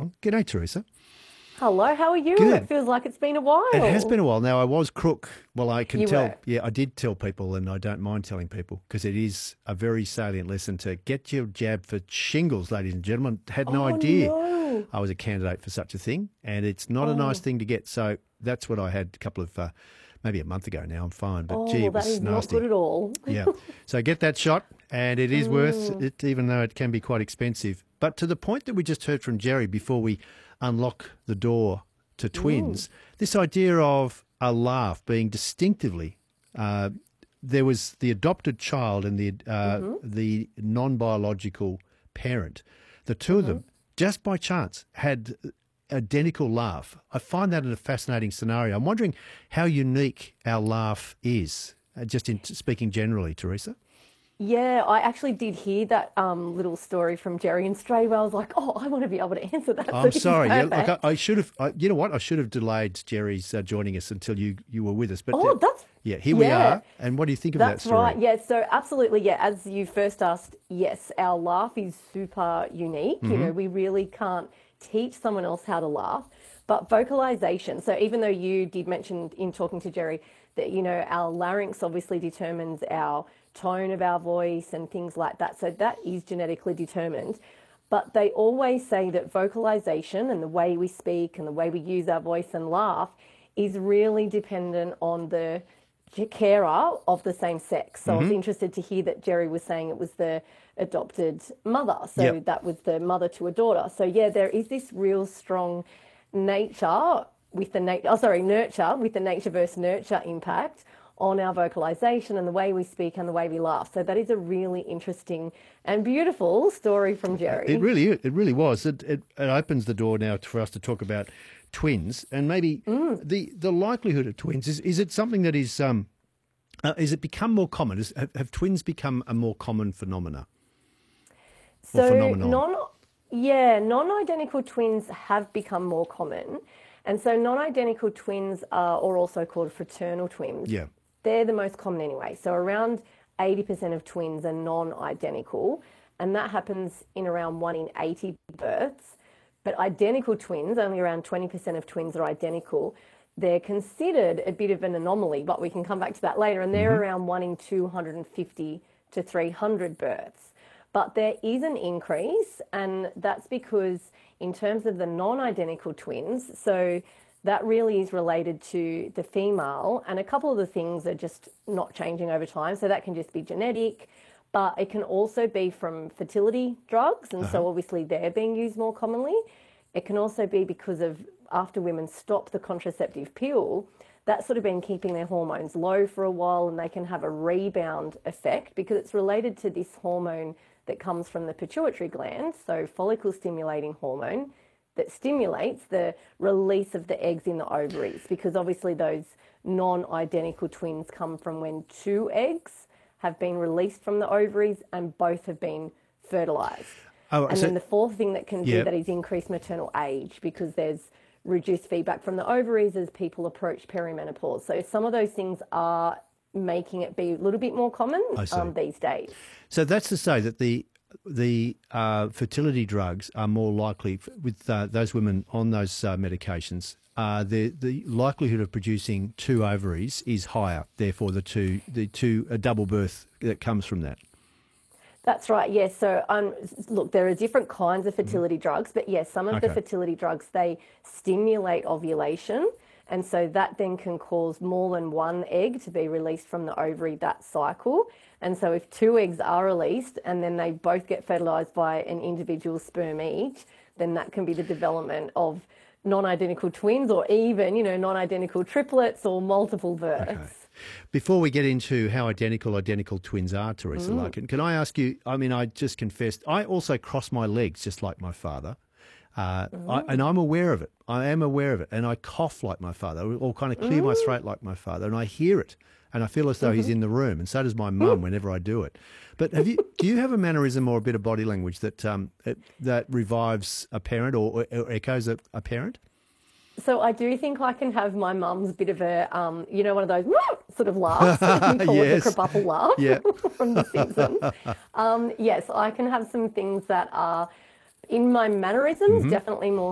along. G'day, Teresa. Hello, how are you? Good. It feels like it's been a while. It has been a while. Now, I was crook. Well, I can You tell. were. Yeah, I did tell people, and I don't mind telling people because it is a very salient lesson to get your jab for shingles, ladies and gentlemen. Had no Oh idea no. I was a candidate for such a thing, and it's not a nice Oh, thing to get. So that's what I had a couple of, maybe a month ago now. I'm fine, but oh, gee, well, it that was is not good nasty. at all. Yeah. So get that shot, and it is worth Mm, it, even though it can be quite expensive. But to the point that we just heard from Jerry before we unlock the door to mm, twins, this idea of a laugh being distinctively, uh, there was the adopted child and mm-hmm, the non-biological parent. The two of mm-hmm. them, just by chance, had identical laugh. I find that a fascinating scenario. I'm wondering how unique our laugh is, just in speaking generally, Teresa. Yeah, I actually did hear that little story from Jerry, and straight away I was like, oh, I want to be able to answer that. So I'm this is sorry. Yeah, like perfect. I should have. You know what? I should have delayed Jerry's joining us until you were with us. But Oh, that's, yeah, here we yeah, are. And what do you think of that that's right. story? Yeah, so absolutely. Yeah, as you first asked, yes, our laugh is super unique. Hmm. We really can't teach someone else how to laugh. But vocalization, so even though you did mention in talking to Jerry that, our larynx obviously determines our tone of our voice and things like that. So that is genetically determined. But they always say that vocalization and the way we speak and the way we use our voice and laugh is really dependent on the carer of the same sex. So I was Hmm. interested to hear that Jerry was saying it was the adopted mother. So Yep. that was the mother to a daughter. So yeah, there is this real strong nature with the nurture with the nature versus nurture impact on our vocalization and the way we speak and the way we laugh. So that is a really interesting and beautiful story from Jerry. It really was. It opens the door now for us to talk about twins and maybe the likelihood of twins. Is it something that is it become more common? Have twins become a more common phenomena or So phenomenon? non-identical twins have become more common. And so non-identical twins are also called fraternal twins. Yeah. They're the most common anyway. So around 80% of twins are non-identical, and that happens in around 1 in 80 births. But identical twins, only around 20% of twins are identical. They're considered a bit of an anomaly, but we can come back to that later. And they're Hmm. around 1 in 250 to 300 births. But there is an increase, and that's because in terms of the non-identical twins, so that really is related to the female, and a couple of the things are just not changing over time. So that can just be genetic, but it can also be from fertility drugs, and Uh-huh. so obviously they're being used more commonly. It can also be because of after women stop the contraceptive pill, that's sort of been keeping their hormones low for a while, and they can have a rebound effect because it's related to this hormone that comes from the pituitary gland, so follicle stimulating hormone that stimulates the release of the eggs in the ovaries, because obviously those non-identical twins come from when two eggs have been released from the ovaries and both have been fertilized. Oh, And so then the fourth thing that can do yeah. that is increase maternal age, because there's reduced feedback from the ovaries as people approach perimenopause. So some of those things are making it be a little bit more common I see. these days. So that's to say that the fertility drugs are more likely with those women on those medications. The likelihood of producing two ovaries is higher. Therefore, the two a double birth that comes from that. That's right, yes. So, look, there are different kinds of Mhm. fertility drugs, but yes, some of the Okay. fertility drugs, they stimulate ovulation. And so that then can cause more than one egg to be released from the ovary that cycle. And so if two eggs are released and then they both get fertilized by an individual sperm each, then that can be the development of non-identical twins, or even, non-identical triplets or multiple Okay. births. Before we get into how identical twins are, Teresa Mm. Larkin, can I ask you? I mean, I just confessed I also cross my legs just like my father. And I'm aware of it. I am aware of it. And I cough like my father, or kind of clear my Mm. throat like my father. And I hear it. And I feel as though he's Mhm. in the room. And so does my mum whenever I do it. But do you have a mannerism or a bit of body language that revives a parent or echoes a parent? So I do think I can have my mum's bit of a, one of those sort of laughs. We call it the Yes. kerbuffle laugh Yeah. from The Simpsons. Yes, I can have some things that are in my mannerisms, Hmm. definitely more